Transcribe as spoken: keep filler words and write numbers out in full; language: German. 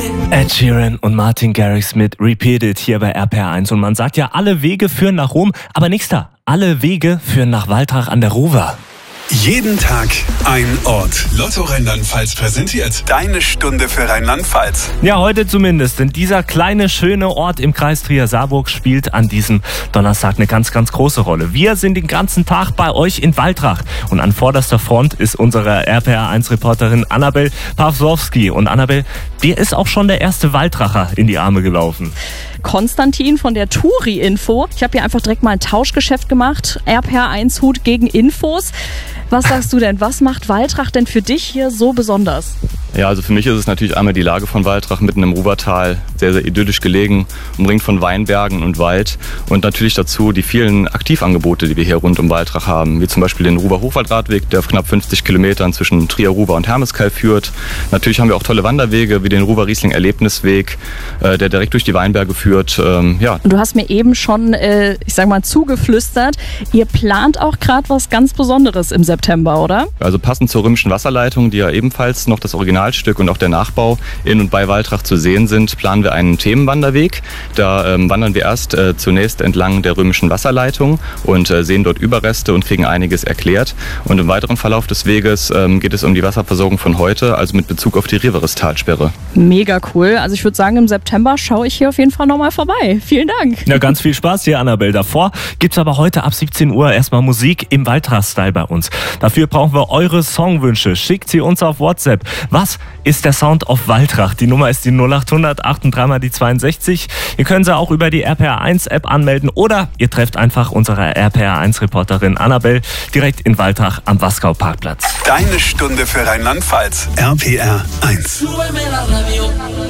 Ed Sheeran und Martin Garrix mit Repeated hier bei R P R eins. Und man sagt ja, alle Wege führen nach Rom, aber nix da. Alle Wege führen nach Waltrach an der Ruwer. Jeden Tag ein Ort. Lotto Rheinland-Pfalz präsentiert deine Stunde für Rheinland-Pfalz. Ja, heute zumindest. Denn dieser kleine, schöne Ort im Kreis Trier-Saarburg spielt an diesem Donnerstag eine ganz, ganz große Rolle. Wir sind den ganzen Tag bei euch in Waltrach. Und an vorderster Front ist unsere R P R eins Reporterin Annabel Pawlowski. Und Annabel, dir ist auch schon der erste Waltracher in die Arme gelaufen. Konstantin von der Touri-Info. Ich habe hier einfach direkt mal ein Tauschgeschäft gemacht. R P R eins Hut gegen Infos. Was sagst du denn? Was macht Waltrach denn für dich hier so besonders? Ja, also für mich ist es natürlich einmal die Lage von Waltrach mitten im Ruwertal, sehr, sehr idyllisch gelegen, umringt von Weinbergen und Wald und natürlich dazu die vielen Aktivangebote, die wir hier rund um Waltrach haben, wie zum Beispiel den Ruwer-Hochwaldradweg, der auf knapp fünfzig Kilometern zwischen Trier, Ruwer und Hermeskeil führt. Natürlich haben wir auch tolle Wanderwege wie den Ruwer-Riesling-Erlebnisweg, äh, der direkt durch die Weinberge führt. Ähm, ja. Und du hast mir eben schon, äh, ich sag mal, zugeflüstert, ihr plant auch gerade was ganz Besonderes im September, oder? Also passend zur römischen Wasserleitung, die ja ebenfalls noch das Originalstück und auch der Nachbau in und bei Waltrach zu sehen sind, planen wir einen Themenwanderweg. Da ähm, wandern wir erst äh, zunächst entlang der römischen Wasserleitung und äh, sehen dort Überreste und kriegen einiges erklärt. Und im weiteren Verlauf des Weges ähm, geht es um die Wasserversorgung von heute, also mit Bezug auf die Riverestalsperre. Mega cool. Also ich würde sagen, im September schaue ich hier auf jeden Fall nochmal vorbei. Vielen Dank. Ja, ganz viel Spaß hier, Annabel. Davor gibt's aber heute ab siebzehn Uhr erstmal Musik im Waltrach-Style bei uns. Dafür brauchen wir eure Songwünsche. Schickt sie uns auf WhatsApp. Was ist der Sound of Waltrach? Die Nummer ist die null acht hundert achtunddreißig mal die zweiundsechzig. Ihr könnt sie auch über die R P R eins App anmelden oder ihr trefft einfach unsere R P R eins Reporterin Annabel direkt in Waltrach am Wasgau Parkplatz. Deine Stunde für Rheinland-Pfalz. R P R eins.